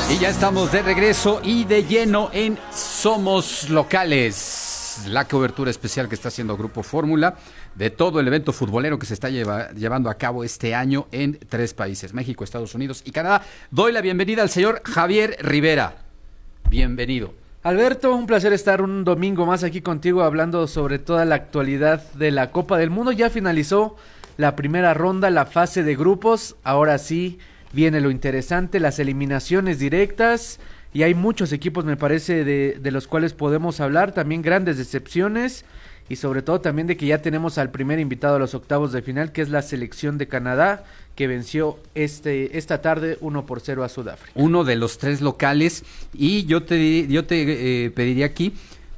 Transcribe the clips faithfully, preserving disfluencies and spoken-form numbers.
Y ya estamos de regreso y de lleno en Somos Locales, la cobertura especial que está haciendo Grupo Fórmula de todo el evento futbolero que se está lleva, llevando a cabo este año en tres países, México, Estados Unidos y Canadá. Doy la bienvenida al señor Javier Rivera. Bienvenido. Alberto, un placer estar un domingo más aquí contigo hablando sobre toda la actualidad de la Copa del Mundo. Ya finalizó la primera ronda, la fase de grupos, ahora sí viene lo interesante, las eliminaciones directas, y hay muchos equipos, me parece, de, de los cuales podemos hablar, también grandes decepciones, y sobre todo también de que ya tenemos al primer invitado a los octavos de final, que es la selección de Canadá, que venció este esta tarde uno por cero a Sudáfrica. Uno de los tres locales, y yo te, yo te eh, pediría aquí,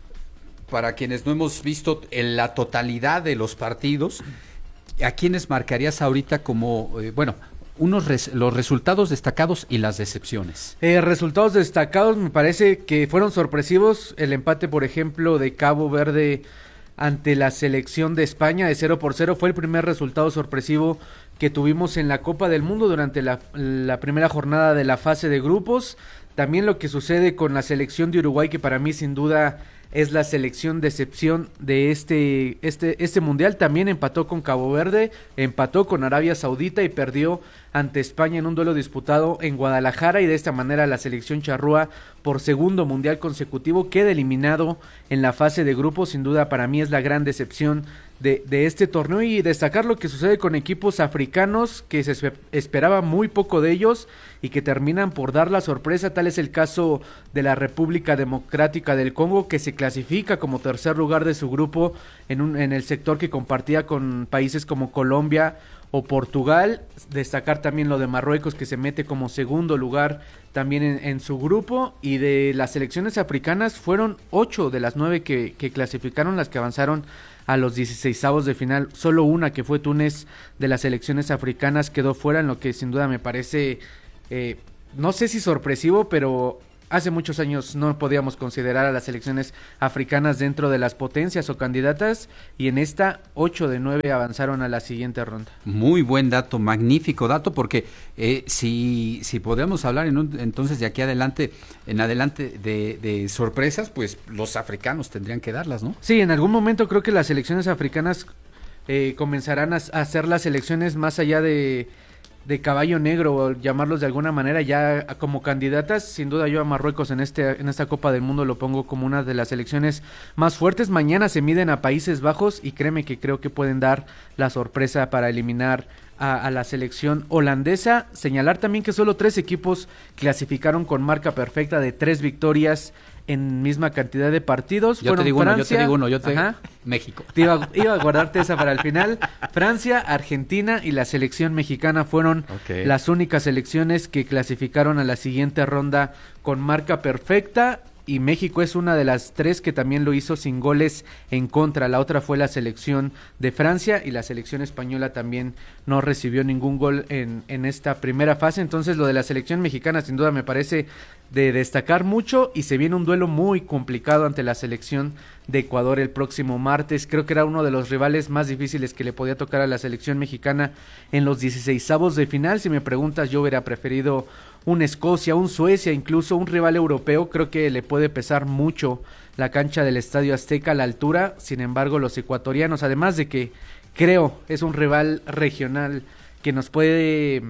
para quienes no hemos visto en la totalidad de los partidos, ¿a quiénes marcarías ahorita como, eh, bueno, unos res, los resultados destacados y las decepciones? Eh, resultados destacados, me parece que fueron sorpresivos. El empate, por ejemplo, de Cabo Verde ante la selección de España de cero por cero fue el primer resultado sorpresivo que tuvimos en la Copa del Mundo durante la, la primera jornada de la fase de grupos. También lo que sucede con la selección de Uruguay, que para mí sin duda es la selección decepción de este, este, este mundial. También empató con Cabo Verde, empató con Arabia Saudita y perdió ante España en un duelo disputado en Guadalajara, y de esta manera la selección charrúa, por segundo mundial consecutivo, queda eliminado en la fase de grupos. Sin duda para mí es la gran decepción de, de este torneo, y destacar lo que sucede con equipos africanos que se esperaba muy poco de ellos y que terminan por dar la sorpresa. Tal es el caso de la República Democrática del Congo, que se clasifica como tercer lugar de su grupo en, un, en el sector que compartía con países como Colombia o Portugal. Destacar también lo de Marruecos, que se mete como segundo lugar también en, en su grupo. Y de las selecciones africanas fueron ocho de las nueve que, que clasificaron las que avanzaron a los dieciseisavos de final. Solo una, que fue Túnez, de las selecciones africanas quedó fuera, en lo que sin duda me parece, eh, no sé si sorpresivo, pero hace muchos años no podíamos considerar a las selecciones africanas dentro de las potencias o candidatas, y en esta ocho de nueve avanzaron a la siguiente ronda. Muy buen dato, magnífico dato, porque eh, si, si podemos hablar en un, entonces de aquí adelante, en adelante de, de sorpresas, pues los africanos tendrían que darlas, ¿no? Sí, en algún momento creo que las selecciones africanas eh, comenzarán a, a hacer las selecciones más allá de de caballo negro, o llamarlos de alguna manera, ya como candidatas. Sin duda yo a Marruecos en este en esta Copa del Mundo lo pongo como una de las selecciones más fuertes. Mañana se miden a Países Bajos, y créeme que creo que pueden dar la sorpresa para eliminar a, a la selección holandesa. Señalar también que solo tres equipos clasificaron con marca perfecta de tres victorias en misma cantidad de partidos. Yo Fueron te digo Francia, uno, yo te digo uno, yo te ajá, México. Te iba, iba a guardarte esa para el final. Francia, Argentina y la selección mexicana fueron okay. las únicas selecciones que clasificaron a la siguiente ronda con marca perfecta, y México es una de las tres que también lo hizo sin goles en contra. La otra fue la selección de Francia, y la selección española también no recibió ningún gol en, en esta primera fase. Entonces lo de la selección mexicana sin duda me parece de destacar mucho, y se viene un duelo muy complicado ante la selección de Ecuador el próximo martes. Creo que era uno de los rivales más difíciles que le podía tocar a la selección mexicana en los dieciseisavos de final. Si me preguntas, yo hubiera preferido un Escocia, un Suecia, incluso un rival europeo. Creo que le puede pesar mucho la cancha del Estadio Azteca, la altura. Sin embargo, los ecuatorianos, además de que creo es un rival regional que nos puede,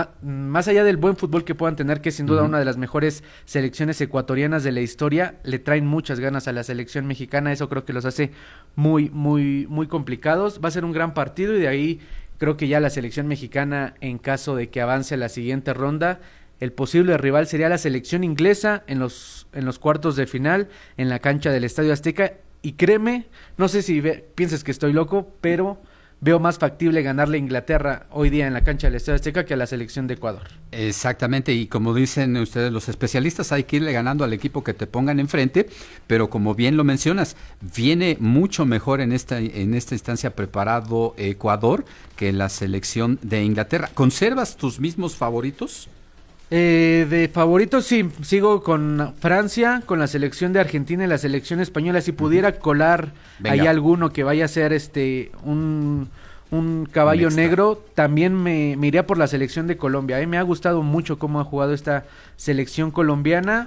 más allá del buen fútbol que puedan tener, que es sin duda uh-huh. una de las mejores selecciones ecuatorianas de la historia, le traen muchas ganas a la selección mexicana. Eso creo que los hace muy, muy, muy complicados. Va a ser un gran partido, y de ahí creo que ya la selección mexicana, en caso de que avance a la siguiente ronda, el posible rival sería la selección inglesa en los, en los cuartos de final, en la cancha del Estadio Azteca. Y créeme, no sé si ve, piensas que estoy loco, pero veo más factible ganarle a Inglaterra hoy día en la cancha del Estadio Azteca que a la selección de Ecuador. Exactamente, y como dicen ustedes los especialistas, hay que irle ganando al equipo que te pongan enfrente, pero como bien lo mencionas, viene mucho mejor en esta en esta instancia preparado Ecuador que la selección de Inglaterra. ¿Conservas tus mismos favoritos? Eh, de favoritos sí, sigo con Francia, con la selección de Argentina y la selección española. Si pudiera colar Venga. ahí alguno que vaya a ser este un un caballo Mixta. negro, también me, me iría por la selección de Colombia. A mí me ha gustado mucho cómo ha jugado esta selección colombiana,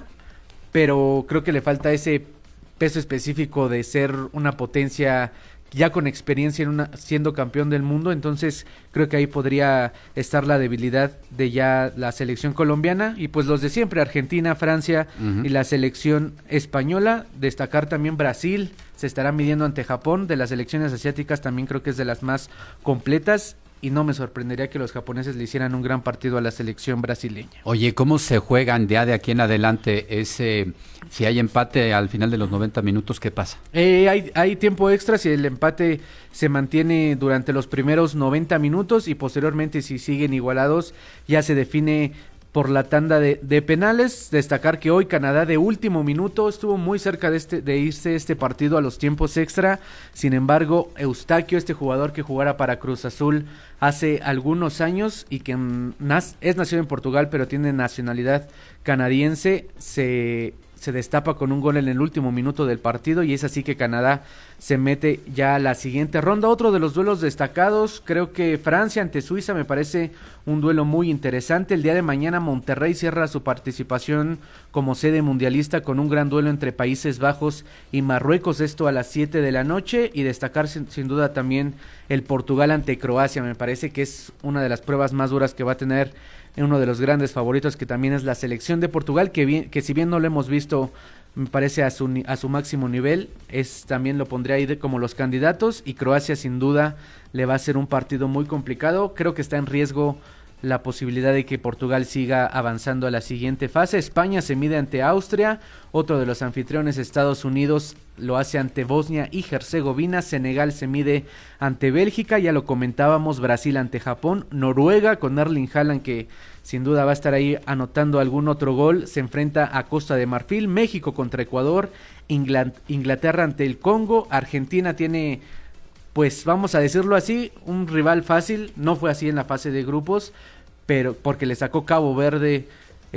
pero creo que le falta ese peso específico de ser una potencia ya con experiencia en una, siendo campeón del mundo. Entonces creo que ahí podría estar la debilidad de ya la selección colombiana, y pues los de siempre, Argentina, Francia uh-huh. y la selección española. Destacar también Brasil, se estará midiendo ante Japón. De las selecciones asiáticas también creo que es de las más completas, y no me sorprendería que los japoneses le hicieran un gran partido a la selección brasileña. Oye, ¿cómo se juegan ya de aquí en adelante ese, si hay empate al final de los noventa minutos, qué pasa? Eh, hay, hay tiempo extra si el empate se mantiene durante los primeros noventa minutos, y posteriormente, si siguen igualados, ya se define por la tanda de, de penales. Destacar que hoy Canadá de último minuto estuvo muy cerca de, este, de irse este partido a los tiempos extra. Sin embargo, Eustaquio, este jugador que jugara para Cruz Azul hace algunos años y que nas- es nacido en Portugal pero tiene nacionalidad canadiense, se... se destapa con un gol en el último minuto del partido, y es así que Canadá se mete ya a la siguiente ronda. Otro de los duelos destacados, creo que Francia ante Suiza me parece un duelo muy interesante. El día de mañana Monterrey cierra su participación como sede mundialista con un gran duelo entre Países Bajos y Marruecos, esto a las siete de la noche, y destacar sin, sin duda también el Portugal ante Croacia. Me parece que es una de las pruebas más duras que va a tener uno de los grandes favoritos, que también es la selección de Portugal, que bien, que si bien no lo hemos visto, me parece a su a su máximo nivel, es también lo pondría ahí de, como los candidatos. Y Croacia sin duda le va a ser un partido muy complicado. Creo que está en riesgo la posibilidad de que Portugal siga avanzando a la siguiente fase. España se mide ante Austria, otro de los anfitriones, Estados Unidos, lo hace ante Bosnia y Herzegovina. Senegal se mide ante Bélgica, ya lo comentábamos, Brasil ante Japón. Noruega con Erling Haaland, que sin duda va a estar ahí anotando algún otro gol, se enfrenta a Costa de Marfil. México contra Ecuador, Ingl- Inglaterra ante el Congo. Argentina tiene, pues vamos a decirlo así, un rival fácil. No fue así en la fase de grupos, pero porque le sacó Cabo Verde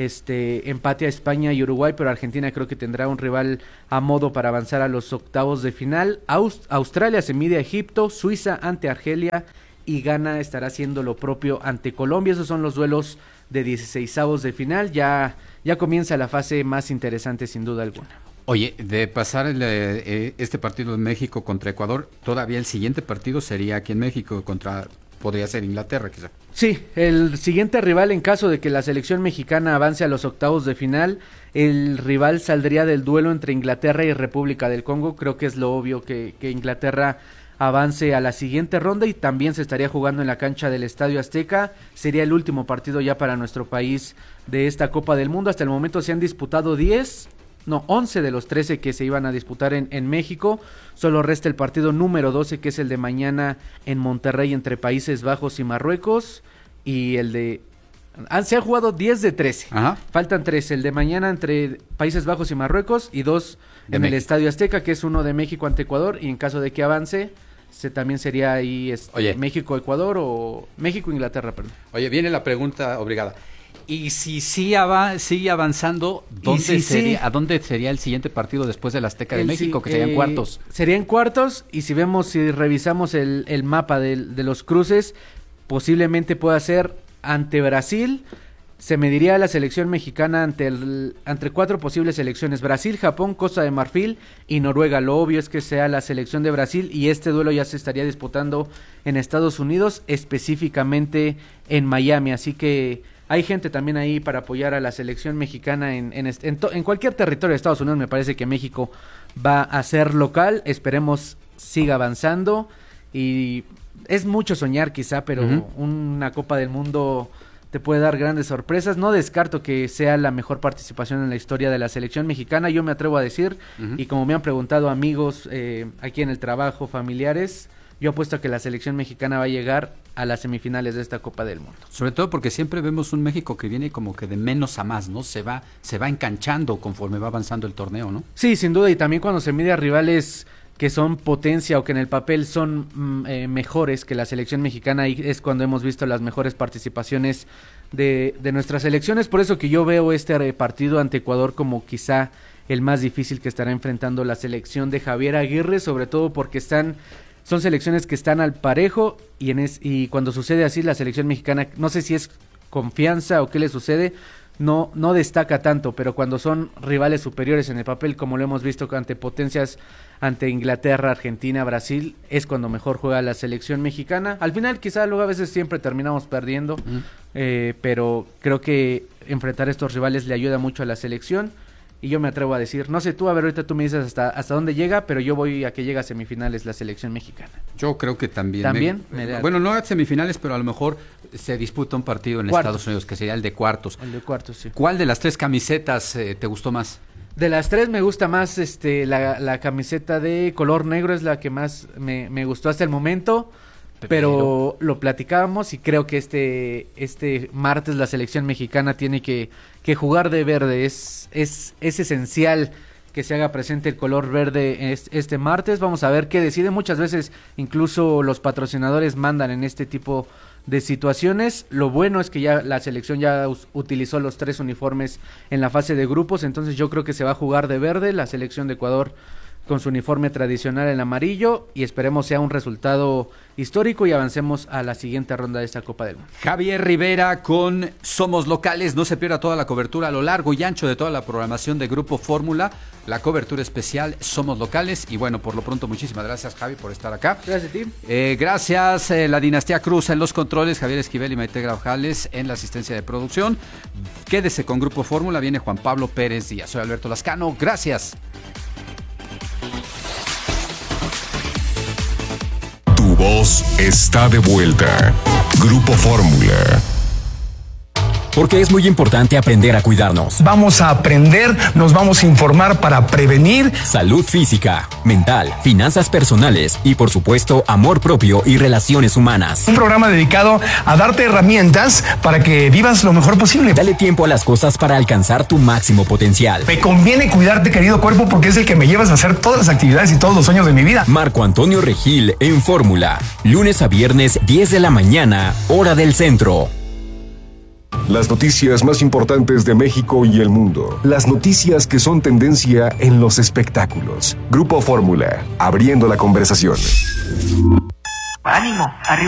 este empate a España y Uruguay, pero Argentina creo que tendrá un rival a modo para avanzar a los octavos de final. Aust- Australia se mide a Egipto, Suiza ante Argelia, y Ghana estará haciendo lo propio ante Colombia. Esos son los duelos de dieciseisavos de final. Ya, ya comienza la fase más interesante sin duda alguna. Oye, de pasar el, eh, este partido de México contra Ecuador, todavía el siguiente partido sería aquí en México contra, podría ser Inglaterra quizá. Sí, el siguiente rival, en caso de que la selección mexicana avance a los octavos de final, el rival saldría del duelo entre Inglaterra y República del Congo. Creo que es lo obvio que, que Inglaterra avance a la siguiente ronda, y también se estaría jugando en la cancha del Estadio Azteca. Sería el último partido ya para nuestro país de esta Copa del Mundo. Hasta el momento se han disputado diez, no, once de los trece que se iban a disputar en, en México. Solo resta el partido número doce, que es el de mañana en Monterrey entre Países Bajos y Marruecos, y el de... Han, se han jugado diez de trece. Ajá. Faltan tres, el de mañana entre Países Bajos y Marruecos, y dos de en México. El Estadio Azteca, que es uno de México ante Ecuador, y en caso de que avance, se, también sería ahí este, México-Ecuador o México-Inglaterra, perdón. Oye, viene la pregunta obligada. Y si sí ava- sigue avanzando, ¿dónde si sería, sí? ¿a dónde sería el siguiente partido después del Azteca de el, México, que eh, serían cuartos? Serían cuartos, y si vemos, si revisamos el, el mapa de, de los cruces, posiblemente pueda ser ante Brasil. Se mediría la selección mexicana ante el, ante cuatro posibles selecciones: Brasil, Japón, Costa de Marfil y Noruega. Lo obvio es que sea la selección de Brasil, y este duelo ya se estaría disputando en Estados Unidos, específicamente en Miami. Así que hay gente también ahí para apoyar a la selección mexicana en, en, en, to, en cualquier territorio de Estados Unidos. Me parece que México va a ser local. Esperemos siga avanzando, y es mucho soñar quizá, pero uh-huh. una Copa del Mundo te puede dar grandes sorpresas. No descarto que sea la mejor participación en la historia de la selección mexicana, yo me atrevo a decir, uh-huh. y como me han preguntado amigos eh, aquí en el trabajo, familiares, yo apuesto a que la selección mexicana va a llegar a las semifinales de esta Copa del Mundo. Sobre todo porque siempre vemos un México que viene como que de menos a más, ¿no? Se va, se va enganchando conforme va avanzando el torneo, ¿no? Sí, sin duda, y también cuando se mide a rivales que son potencia o que en el papel son mm, eh, mejores que la selección mexicana, ahí es cuando hemos visto las mejores participaciones de, de nuestras selecciones. Por eso que yo veo este partido ante Ecuador como quizá el más difícil que estará enfrentando la selección de Javier Aguirre, sobre todo porque están son selecciones que están al parejo y, en es, y cuando sucede así la selección mexicana, no sé si es confianza o qué le sucede, no, no destaca tanto, pero cuando son rivales superiores en el papel, como lo hemos visto ante potencias, ante Inglaterra, Argentina, Brasil, es cuando mejor juega la selección mexicana. Al final quizá luego a veces siempre terminamos perdiendo, mm. eh, pero creo que enfrentar a estos rivales le ayuda mucho a la selección. Y yo me atrevo a decir, no sé tú, a ver, ahorita tú me dices hasta, hasta dónde llega, pero yo voy a que llegue a semifinales la selección mexicana. Yo creo que también. ¿También? Me, me bueno, no a semifinales, pero a lo mejor se disputa un partido en cuartos. Estados Unidos, que sería el de cuartos. El de cuartos, sí. ¿Cuál de las tres camisetas eh, te gustó más? De las tres me gusta más este la, la camiseta de color negro, es la que más me, me gustó hasta el momento. Pero, pero lo platicábamos y creo que este este martes la selección mexicana tiene que, que jugar de verde. Es, es, es esencial que se haga presente el color verde este martes. Vamos a ver qué decide. Muchas veces incluso los patrocinadores mandan en este tipo de situaciones. Lo bueno es que ya la selección ya us, utilizó los tres uniformes en la fase de grupos, entonces yo creo que se va a jugar de verde la selección de Ecuador con su uniforme tradicional en amarillo y esperemos sea un resultado histórico y avancemos a la siguiente ronda de esta Copa del Mundo. Javier Rivera con Somos Locales, no se pierda toda la cobertura a lo largo y ancho de toda la programación de Grupo Fórmula, la cobertura especial Somos Locales y bueno, por lo pronto muchísimas gracias Javi por estar acá. Gracias a ti. Eh, gracias eh, la dinastía Cruz en los controles, Javier Esquivel y Maite Grajales en la asistencia de producción. Quédese con Grupo Fórmula, viene Juan Pablo Pérez Díaz, soy Alberto Lascano, gracias. Tu voz está de vuelta. Grupo Fórmula. Porque es muy importante aprender a cuidarnos. Vamos a aprender, nos vamos a informar para prevenir. Salud física, mental, finanzas personales y por supuesto amor propio y relaciones humanas. Un programa dedicado a darte herramientas para que vivas lo mejor posible. Dale tiempo a las cosas para alcanzar tu máximo potencial. Me conviene cuidarte, querido cuerpo, porque es el que me llevas a hacer todas las actividades y todos los sueños de mi vida. Marco Antonio Regil en Fórmula. Lunes a viernes, diez de la mañana, hora del centro. Las noticias más importantes de México y el mundo. Las noticias que son tendencia en los espectáculos. Grupo Fórmula, abriendo la conversación. Ánimo, arriba.